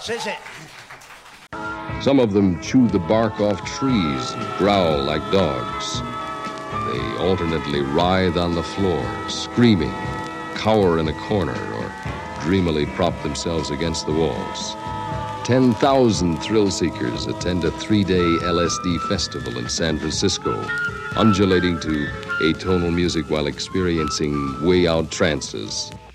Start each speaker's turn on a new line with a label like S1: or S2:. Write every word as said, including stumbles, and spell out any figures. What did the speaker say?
S1: else, is it?
S2: Some of them chew the bark off trees, growl like dogs. They alternately writhe on the floor, screaming, cower in a corner, or dreamily prop themselves against the walls. ten thousand thrill seekers attend a three-day L S D festival in San Francisco, undulating to atonal music while experiencing way-out trances.